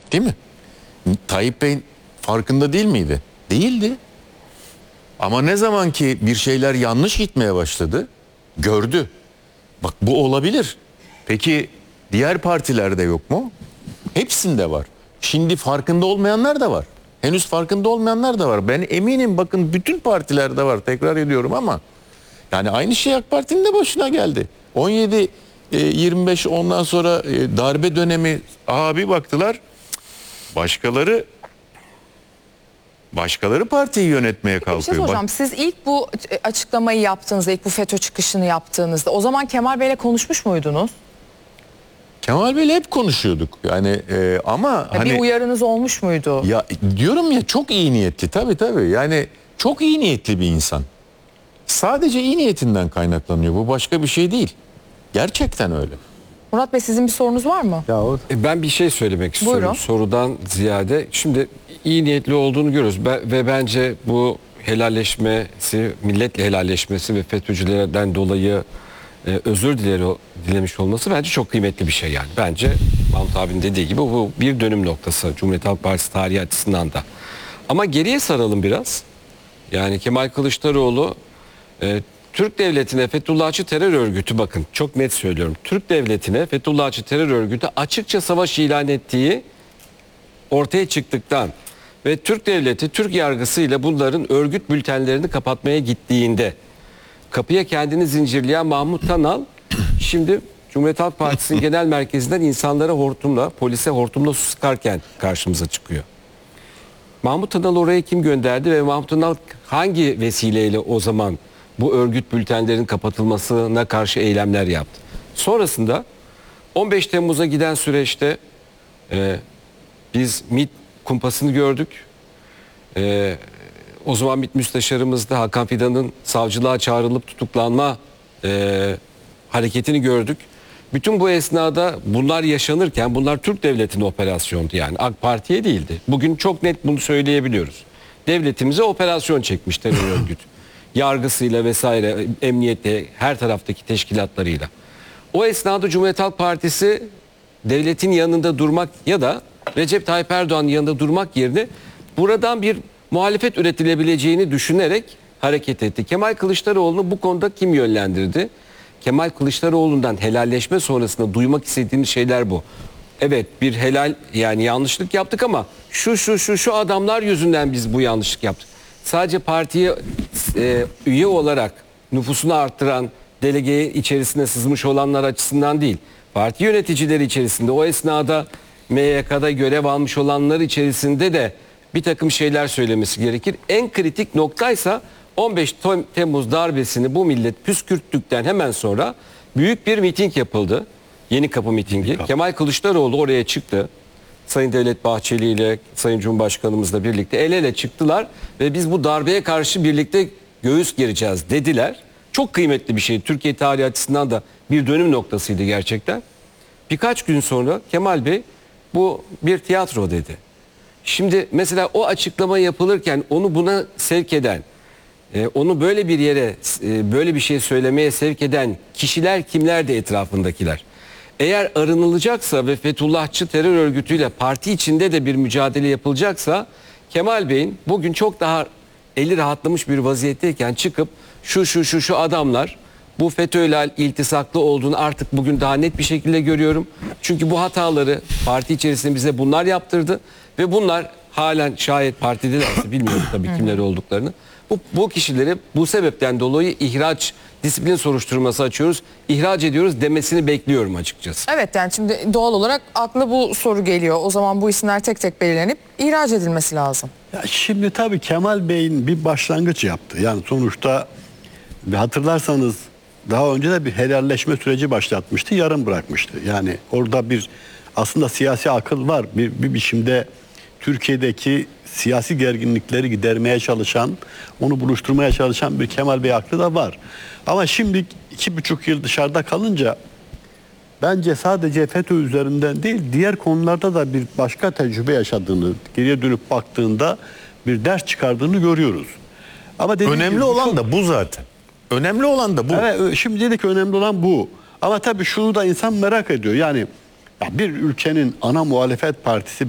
Değil mi? Tayyip Bey farkında değil miydi? Değildi. Ama ne zaman ki bir şeyler yanlış gitmeye başladı, gördü. Bak bu olabilir. Peki diğer partilerde yok mu? Hepsinde var. Şimdi farkında olmayanlar da var. Henüz farkında olmayanlar da var. Ben eminim bakın bütün partilerde var. Tekrar ediyorum ama yani aynı şey AK Parti'nin de başına geldi. 17 25 ondan sonra darbe dönemi bir baktılar. Başkaları partiyi yönetmeye Bir şey kalkıyor. soracağım. Siz ilk bu açıklamayı yaptığınızda, ilk bu FETÖ çıkışını yaptığınızda o zaman Kemal Bey'le konuşmuş muydunuz? Kemal Bey'le hep konuşuyorduk. Yani ama hani bir uyarınız olmuş muydu? ya diyorum ya çok iyi niyetli tabii. Yani çok iyi niyetli bir insan. Sadece iyi niyetinden kaynaklanıyor. Bu başka bir şey değil. Gerçekten öyle. Murat Bey sizin bir sorunuz var mı? Ben bir şey söylemek istiyorum. Buyurun. Sorudan ziyade. Şimdi iyi niyetli olduğunu görüyoruz ve bence bu helalleşmesi, milletle helalleşmesi ve FETÖ'cülerden dolayı özür dilemiş olması bence çok kıymetli bir şey yani. Bence Mahmut abinin dediği gibi bu bir dönüm noktası Cumhuriyet Halk Partisi tarihi açısından da. Ama geriye saralım biraz. Yani Kemal Kılıçdaroğlu Türk Devleti'ne Fethullahçı terör örgütü, bakın çok net söylüyorum. Türk Devleti'ne Fethullahçı terör örgütü açıkça savaş ilan ettiği ortaya çıktıktan ve Türk Devleti Türk yargısıyla bunların örgüt bültenlerini kapatmaya gittiğinde kapıya kendini zincirleyen Mahmut Tanal şimdi Cumhuriyet Halk Partisi'nin genel merkezinden insanlara hortumla, polise hortumla su sıkarken karşımıza çıkıyor. Mahmut Tanal oraya kim gönderdi ve Mahmut Tanal hangi vesileyle o zaman bu örgüt bültenlerin kapatılmasına karşı eylemler yaptı? Sonrasında 15 Temmuz'a giden süreçte biz MİT kumpasını gördük. O zaman MİT müsteşarımız da Hakan Fidan'ın savcılığa çağrılıp tutuklanma hareketini gördük. Bütün bu esnada bunlar yaşanırken bunlar Türk Devleti'nin operasyondu yani AK Parti'ye değildi. Bugün çok net bunu söyleyebiliyoruz. Devletimize operasyon çekmiş terör örgüt. Yargısıyla vesaire, emniyette, her taraftaki teşkilatlarıyla. O esnada Cumhuriyet Halk Partisi devletin yanında durmak ya da Recep Tayyip Erdoğan'ın yanında durmak yerine buradan bir muhalefet üretilebileceğini düşünerek hareket etti. Kemal Kılıçdaroğlu'nu bu konuda kim yönlendirdi? Kemal Kılıçdaroğlu'ndan helalleşme sonrasında duymak istediğimiz şeyler bu. Evet, bir helal yani yanlışlık yaptık ama şu adamlar yüzünden biz bu yanlışlık yaptık. Sadece partiye üye olarak nüfusunu arttıran delege içerisine sızmış olanlar açısından değil. Parti yöneticileri içerisinde o esnada MYK'da görev almış olanlar içerisinde de bir takım şeyler söylemesi gerekir. En kritik noktaysa 15 Temmuz darbesini bu millet püskürttükten hemen sonra büyük bir miting yapıldı. Yenikapı mitingi. Kemal Kılıçdaroğlu oraya çıktı. Sayın Devlet Bahçeli ile Sayın Cumhurbaşkanımızla birlikte el ele çıktılar ve biz bu darbeye karşı birlikte göğüs gereceğiz dediler. Çok kıymetli bir şey. Türkiye tarihi açısından da bir dönüm noktasıydı gerçekten. Birkaç gün sonra Kemal Bey bu bir tiyatro dedi. Şimdi mesela o açıklama yapılırken onu buna sevk eden, onu böyle bir yere, böyle bir şey söylemeye sevk eden kişiler kimlerdi etrafındakiler? Eğer arınılacaksa ve Fethullahçı terör örgütüyle parti içinde de bir mücadele yapılacaksa Kemal Bey'in bugün çok daha eli rahatlamış bir vaziyetteyken çıkıp şu adamlar bu FETÖ'yle iltisaklı olduğunu artık bugün daha net bir şekilde görüyorum. Çünkü bu hataları parti içerisinde bize bunlar yaptırdı ve bunlar halen şayet partidelerse bilmiyorum tabii kimler olduklarını. Bu kişileri bu sebepten dolayı ihraç, disiplin soruşturması açıyoruz, ihraç ediyoruz demesini bekliyorum açıkçası. Evet, yani şimdi doğal olarak akla bu soru geliyor. O zaman bu isimler tek tek belirlenip ihraç edilmesi lazım. Ya şimdi tabii Kemal Bey'in bir başlangıç yaptı. Yani sonuçta hatırlarsanız daha önce de bir helalleşme süreci başlatmıştı, yarım bırakmıştı. Yani orada bir aslında siyasi akıl var. Bir biçimde Türkiye'deki siyasi gerginlikleri gidermeye çalışan, onu buluşturmaya çalışan bir Kemal Bey aklı da var. Ama şimdi 2,5 yıl dışarıda kalınca bence sadece FETÖ üzerinden değil, diğer konularda da bir başka tecrübe yaşadığını, geriye dönüp baktığında bir ders çıkardığını görüyoruz. Ama önemli olan da bu zaten. Önemli olan da bu. Evet, şimdi dedik önemli olan bu. Ama tabii şunu da insan merak ediyor. Yani bir ülkenin ana muhalefet partisi